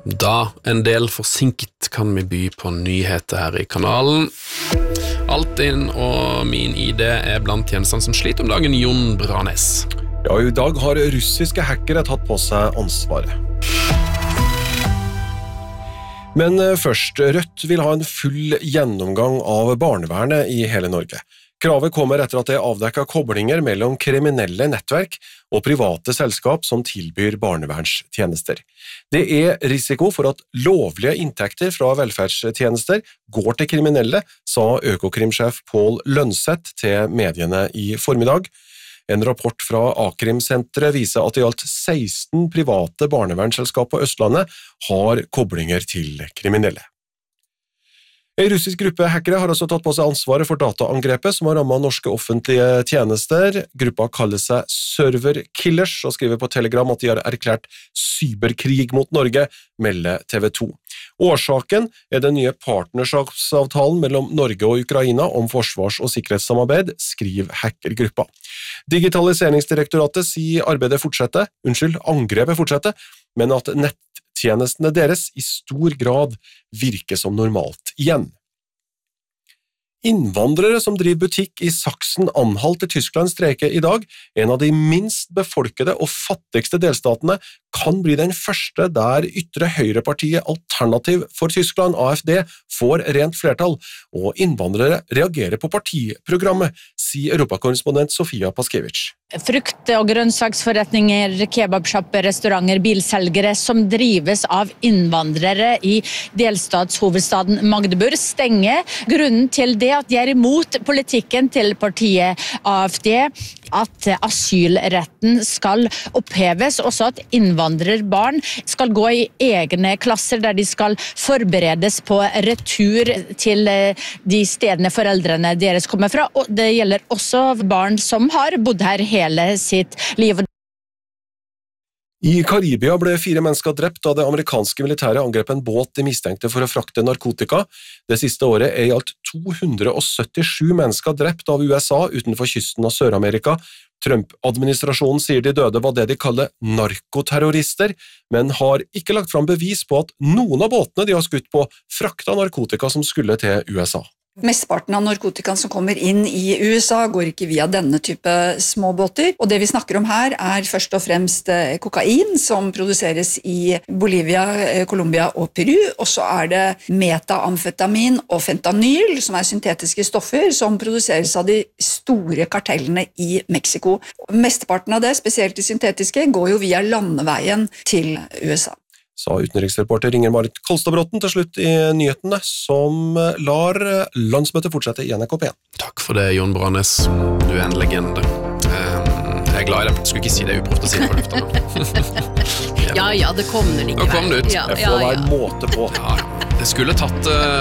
Da en del forsinket kan vi by på nyheter her i kanalen. Altinn og Min ID blant tjenestene som sliter om dagen, Jon Branes. Ja, i dag har russiske hackere tatt på seg ansvaret. Men først, Rødt vil ha en full gjennomgang av barnevernet i hele Norge. Kravet kommer etter at det avdekket koblinger mellom kriminelle nettverk og private selskap som tilbyr barnevernstjenester. Det risiko for at lovlige inntekter fra velferdstjenester går til kriminelle, sa Økokrimsjef Pål Lønseth til mediene i formiddag. En rapport fra A-krimsenteret viser at i alt 16 private barnevernsselskap på Østlandet har koblinger til kriminelle. En russisk gruppe hackere har også tatt på seg ansvaret for dataangrepet som har rammet norske offentlige tjenester. Gruppa kaller seg Server Killers og skriver på Telegram at de har erklært cyberkrig mot Norge, melder TV 2. Årsaken den nye partnerskapsavtalen mellom Norge og Ukraina om forsvars- og sikkerhetssamarbeid, skriver hackergruppa. Digitaliseringsdirektoratet sier angrepet fortsetter, men at nettjenestene deres i stor grad virker som normalt igjen. Innvandrere som driver butikk i Sachsen-Anhalt i Tyskland streiker i dag. En av de minst befolkede og fattigste delstatene kan bli den første der ytre høyrepartiet Alternativ for Tyskland, AfD, får rent flertall, og innvandrere reagerer på partiprogrammet, sier europakorrespondent Sofia Paskevich. Frukt- og grønnsaksforretninger, kebabshopper, restauranter, bilselgere som drives av innvandrere i delstatshovedstaden Magdeburg stenger. Grunnen til det at de imot politikken til partiet AfD, at asylretten skal oppheves, også at innvandrerbarn skal gå i egne klasser der de skal forberedes på retur til de stedene foreldrene deres kommer fra. Og det gjelder også barn som har bodd her hele sitt liv. I Karibia ble 4 mennesker drept da det amerikanske militæret angrep en båt de mistenkte for å frakte narkotika. Det siste året i alt 277 mennesker drept av USA utenfor kysten av Sør-Amerika. Trump-administrasjonen sier de døde var det de kaller narkoterrorister, men har ikke lagt fram bevis på at noen av båtene de har skutt på frakta narkotika som skulle til USA. Mesteparten av narkotikaen som kommer inn i USA går ikke via denne type småbåter, og det vi snakker om her først og fremst kokain som produseres i Bolivia, Colombia og Peru, og så det metamfetamin og fentanyl som syntetiske stoffer som produseres av de store kartellene i Mexico. Mesteparten av det, spesielt de syntetiske, går jo via landeveien til USA. Sa utenriksreporter Inger Marit Kolstadbråten til slutt i nyhetene, som lar landsmøtet fortsette i NRK P1. Takk for det, Jon Branes. Du en legende. Jeg glad i det. Skulle ikke si det uproft å si det på lufta, men... Ja, det kom det likevel. Nå kom det ut. Jeg får være måte på. Ja, det skulle tatt...